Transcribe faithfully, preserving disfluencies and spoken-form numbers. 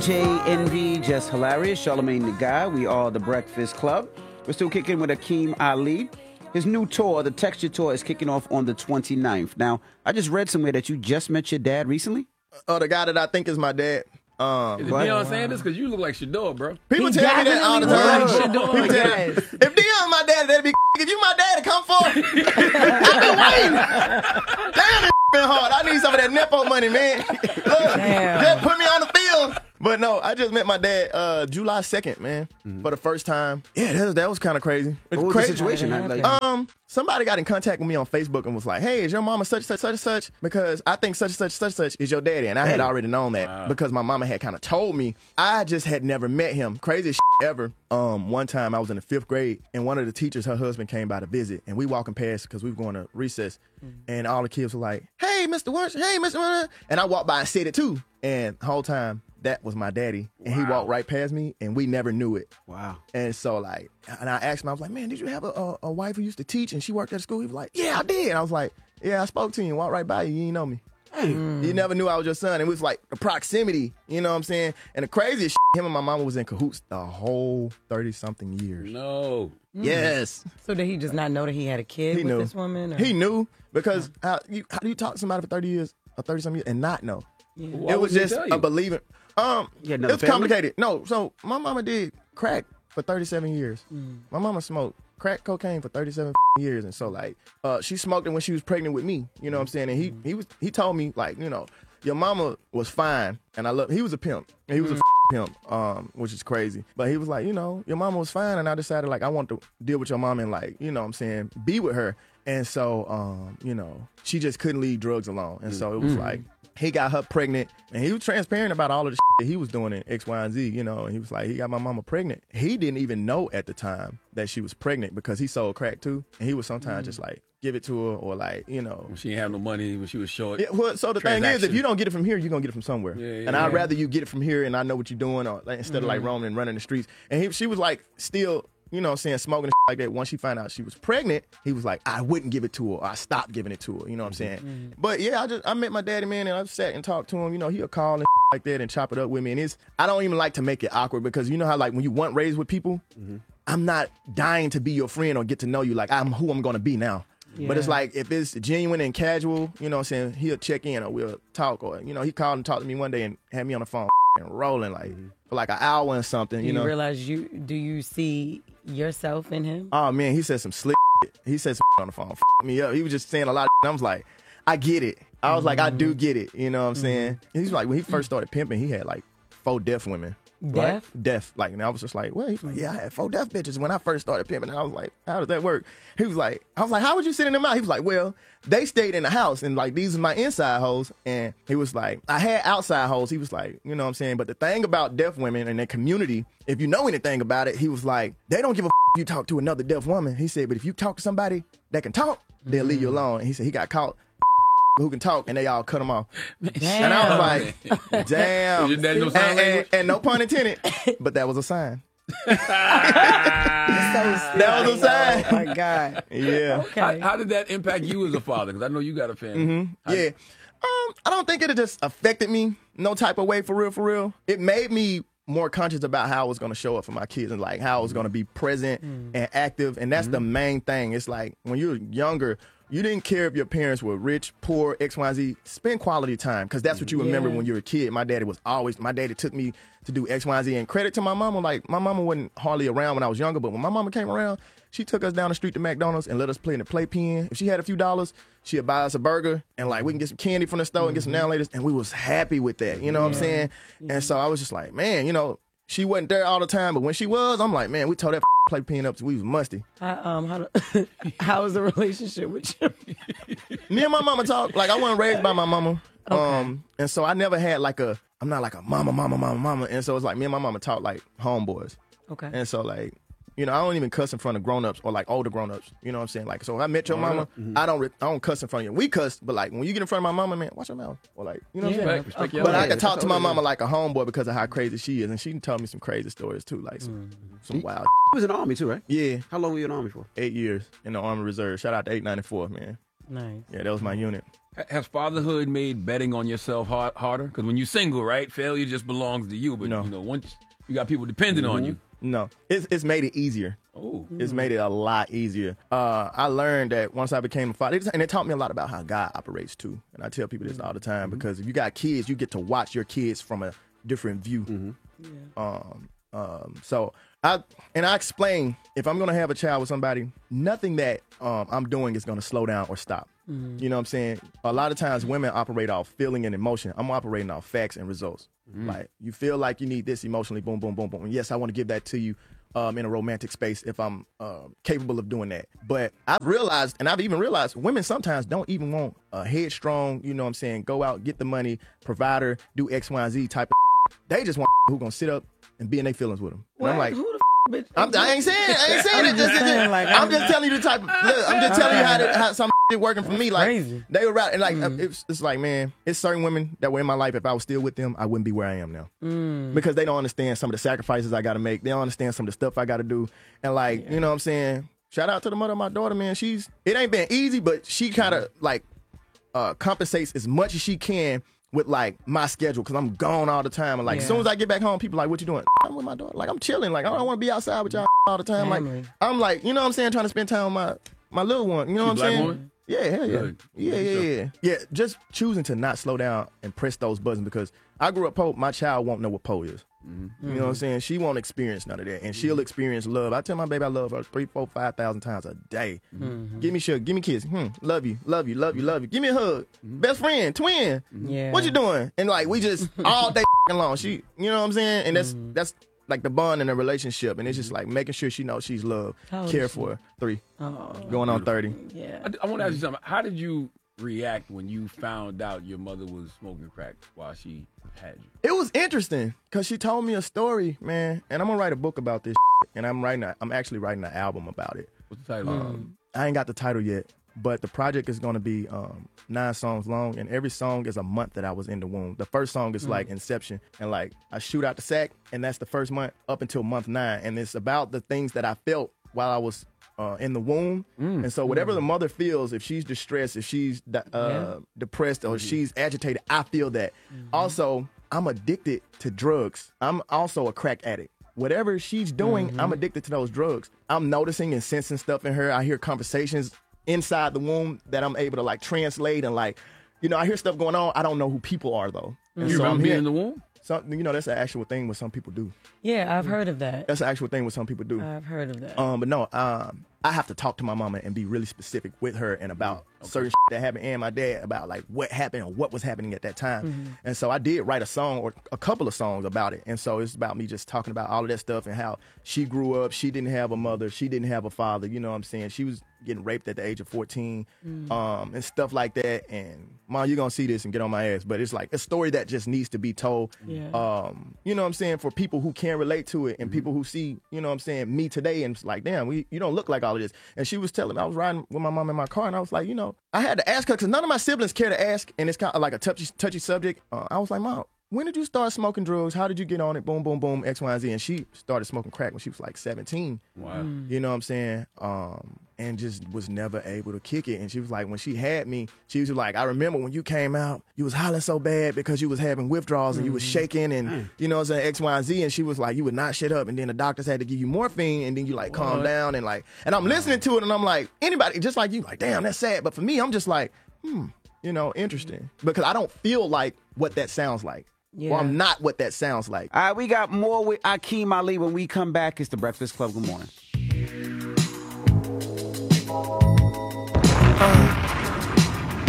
J Envy, Just Hilarious, Charlamagne the Guy. We are the Breakfast Club. We're still kicking with Akeem Ali. His new tour, the Texture Tour, is kicking off on the twenty-ninth. Now, I just read somewhere that you just met your dad recently. Oh, the guy that I think is my dad. Um, is it Deion wow. Sanders? Because you look like Shador, bro. People he tell me that all the time. Shador, People tell me, if Deion my dad, that'd be if you my dad to come for. I've been waiting. Damn, it's been hard. I need some of that Nepo money, man. Look, just put me on the field. But no, I just met my dad uh, July second, man, mm-hmm. for the first time. Yeah, that was, that was kind of crazy. What was crazy. the situation? Like, um, somebody got in contact with me on Facebook and was like, "Hey, is your mama such such such such?" Because I think such such such such is your daddy, and I had already known that wow. because my mama had kind of told me. I just had never met him. Craziest shit ever. Um, one time I was in the fifth grade, and one of the teachers, her husband, came by to visit, and we walking past because we were going to recess, mm-hmm. and all the kids were like, "Hey, Mister Wunsch, hey, Mister Wunsch," and I walked by and said it too, and the whole time. That was my daddy, and wow. he walked right past me, and we never knew it. Wow. And so, like, and I asked him, I was like, "Man, did you have a, a, a wife who used to teach, and she worked at school?" He was like, "Yeah, I did." And I was like, "Yeah, I spoke to you and walked right by you. You didn't know me. Mm. You never knew I was your son." And it was like the proximity, you know what I'm saying? And the craziest shit, him and my mama was in cahoots the whole thirty-something years. No. Mm. Yes. So did he just not know that he had a kid he with knew. this woman? Or? He knew, because how, you, how do you talk to somebody for thirty years or thirty-something years and not know? Yeah. It was just a believing. Um, it's family? complicated. No, so my mama did crack for thirty-seven years. Mm. My mama smoked crack cocaine for thirty-seven years, and so like, uh, she smoked it when she was pregnant with me. You know what I'm saying? And he he was he told me like, you know, your mama was fine, and I love. He was a pimp. He was mm. a pimp, um, which is crazy. But he was like, you know, your mama was fine, and I decided like I want to deal with your mom and like, you know what I'm saying, be with her. And so, um, you know, she just couldn't leave drugs alone, and mm. so it was mm. like. He got her pregnant, and he was transparent about all of the shit that he was doing in X, Y, and Z, you know, and he was like, he got my mama pregnant. He didn't even know at the time that she was pregnant because he sold crack too, and he would sometimes mm. just like give it to her or like, you know. When she didn't have no money, when she was short. Yeah, well, so the thing is, if you don't get it from here, you're going to get it from somewhere. Yeah, yeah, and yeah. I'd rather you get it from here and I know what you're doing or, like, instead mm. of like roaming and running the streets. And he, she was like still... You know what I'm saying, smoking and shit like that. Once she found out she was pregnant, he was like, I wouldn't give it to her. Or I stopped giving it to her. You know what I'm saying? Mm-hmm. But yeah, I just I met my daddy, man, and I sat and talked to him. You know, he'll call and like that and chop it up with me. And it's I don't even like to make it awkward because you know how like when you want raised with people, mm-hmm. I'm not dying to be your friend or get to know you. Like I'm who I'm gonna be now. Yeah. But it's like if it's genuine and casual, you know what I'm saying, he'll check in or we'll talk. Or, you know, he called and talked to me one day and had me on the phone and rolling like mm-hmm. for like an hour and something. Do you you know? realize you do you see yourself in him? Oh man, he said some slick shit. He said some on the phone, f me up. He was just saying a lot of shit. I was like, I get it. I was mm-hmm. like, I do get it. You know what I'm mm-hmm. saying? He's like, when he first started pimping, he had like four deaf women. Deaf? Right? Deaf. Like, and I was just like, well, he's like, yeah, I had four deaf bitches when I first started pimping. And I was like, how does that work? He was like, I was like, how would you sit in them out? He was like, well, they stayed in the house and like, these are my inside hoes. And he was like, I had outside hoes. He was like, you know what I'm saying? But the thing about deaf women and their community, if you know anything about it, he was like, they don't give a f if you talk to another deaf woman. He said, but if you talk to somebody that can talk, they'll mm-hmm. leave you alone. And he said he got caught who can talk, and they all cut him off. Damn. And I was like, damn. And, no and, and, and no pun intended, but that was a sign. So that was a sign. Oh, my God. Yeah. Okay. How, how did that impact you as a father? Because I know you got a family. Mm-hmm. Yeah. Um, I don't think it just affected me no type of way, for real, for real. It made me more conscious about how I was going to show up for my kids and like how I was going to be present mm. and active. And that's mm-hmm. the main thing. It's like when you're younger, you didn't care if your parents were rich, poor, X, Y, Z. Spend quality time because that's what you remember yeah. when you were a kid. My daddy was always, my daddy took me to do X, Y, Z. And credit to my mama, like my mama wasn't hardly around when I was younger, but when my mama came around, she took us down the street to McDonald's and let us play in the playpen. If she had a few dollars, she'd buy us a burger and like we can get some candy from the store mm-hmm. and get some now laters. And we was happy with that. You know yeah. what I'm saying? Yeah. And so I was just like, man, you know, she wasn't there all the time, but when she was, I'm like, man, we tore that playpen up till we was musty. I, um, how, do, how was the relationship with you? Me and my mama talk. Like, I wasn't raised by my mama. Okay. Um, and so I never had like a, I'm not like a mama, mama, mama, mama. And so it's like me and my mama talk like homeboys. Okay. And so like, you know, I don't even cuss in front of grown-ups or like older grown-ups. You know what I'm saying? Like, so when I met your mama, mm-hmm. I don't I don't cuss in front of you. We cuss, but like when you get in front of my mama, man, watch your mouth. Or like, you know what yeah, I'm saying? Respect but I can talk to my mama like a homeboy because of how crazy she is. And she can tell me some crazy stories too, like some, mm-hmm. some wild. You was in the Army too, right? Yeah. How long were you in the Army for? Eight years in the Army Reserve. Shout out to eight ninety-four, man. Nice. Yeah, that was my unit. Has fatherhood made betting on yourself hard, harder? Because when you're single, right, failure just belongs to you. But No. you know, once you got people depending Mm-hmm. on you. No, it's it's made it easier. Oh, It's made it a lot easier. Uh, I learned that once I became a father, and it taught me a lot about how God operates too. And I tell people this all the time because if you got kids, you get to watch your kids from a different view. Um, um, so I and I explain if I'm gonna have a child with somebody, nothing that um, I'm doing is gonna slow down or stop. You know what I'm saying? A lot of times women operate off feeling and emotion. I'm operating off facts and results. Like you feel like you need this emotionally, boom, boom, boom, boom. And yes, I want to give that to you um, in a romantic space if I'm uh, capable of doing that. But I've realized, and I've even realized, women sometimes don't even want a headstrong, you know what I'm saying, go out, get the money, provider, do X, Y, and Z type of. They just want who gonna sit up and be in their feelings with them. And I'm like, Who the f- bitch? I'm, I ain't saying, I ain't saying it. Just, just, saying, like, I'm I'm- just telling you the type of. Look, I'm just telling you how, to, how some shit working for me. Like crazy. they were right, and like it's, it's like, man, it's certain women that were in my life. If I was still with them, I wouldn't be where I am now because they don't understand some of the sacrifices I got to make. They don't understand some of the stuff I got to do, and like you know what I'm saying. Shout out to the mother of my daughter, man. She's it ain't been easy, but she kind of like uh, compensates as much as she can with like my schedule because I'm gone all the time. And like as Yeah. soon as I get back home, people like, what you doing? I'm with my daughter. Like I'm chilling. Like I don't want to be outside with y'all all the time. Family. Like I'm like, you know what I'm saying, trying to spend time with my my little one. You know You what I'm black saying? woman? Yeah, hell yeah. Good. Yeah, Good yeah, stuff. yeah. Yeah, just choosing to not slow down and press those buttons because I grew up poor. My child won't know what poor is. Mm-hmm. You know what I'm saying? She won't experience none of that. And she'll experience love. I tell my baby I love her three, four, five thousand times a day. Mm-hmm. Give me sugar. Give me kiss. Hmm. Love you. Love you. Love you. Love you. Give me a hug. Best friend. Twin. Yeah. What you doing? And like we just all day long. She, you know what I'm saying? And that's that's like the bond in a relationship. And it's just like making sure she knows she's loved, How old cared is she? for. Three. Oh, Going on thirty. yeah. I, I want to ask you something. How did you react when you found out your mother was smoking crack while she had you? It was interesting because she told me a story, man. And I'm gonna write a book about this. And I'm writing. A, I'm actually writing an album about it. What's the title? Um, I ain't got the title yet, but the project is gonna be um, nine songs long, and every song is a month that I was in the womb. The first song is like Inception, and like I shoot out the sack, and that's the first month up until month nine, and it's about the things that I felt while I was uh, in the womb. And so whatever the mother feels, if she's distressed, if she's uh, Yeah. depressed, or she's agitated, I feel that. Also, I'm addicted to drugs. I'm also a crack addict. Whatever she's doing, I'm addicted to those drugs. I'm noticing and sensing stuff in her. I hear conversations inside the womb that I'm able to like translate and like, you know, I hear stuff going on. I don't know who people are though. And You so remember I'm being hearing in the womb? something, you know, that's an actual thing what some people do. Yeah, I've heard of that. That's an actual thing what some people do. I've heard of that. Um, but no, um, I have to talk to my mama and be really specific with her and about certain shit that happened and my dad about like what happened or what was happening at that time. And so I did write a song or a couple of songs about it. And so it's about me just talking about all of that stuff and how she grew up. She didn't have a mother. She didn't have a father. You know what I'm saying? She was getting raped at the age of fourteen um, and stuff like that. And mom, you're going to see this and get on my ass. But it's like a story that just needs to be told. Yeah. Um, you know what I'm saying? For people who can relate to it and people who see, you know what I'm saying, me today and it's like, damn, we, you don't look like all of this. And she was telling me, I was riding with my mom in my car and I was like, you know, I had to ask her because none of my siblings care to ask and it's kind of like a touchy, touchy subject. Uh, I was like, Mom, when did you start smoking drugs? How did you get on it? Boom, boom, boom, X, Y, and Z. And she started smoking crack when she was like seventeen. Wow. You know what I'm saying? Um, and just was never able to kick it. And she was like, when she had me, she was like, I remember when you came out, you was hollering so bad because you was having withdrawals and you was shaking and, you know what I'm saying, X, Y, and Z. And she was like, you would not shut up. And then the doctors had to give you morphine and then you like calm down and like, and I'm listening to it and I'm like, anybody, just like you, like, damn, that's sad. But for me, I'm just like, hmm, you know, interesting. Because I don't feel like what that sounds like. Yeah. Or I'm not what that sounds like. All right, we got more with Akeem Ali when we come back. It's the Breakfast Club. Good morning.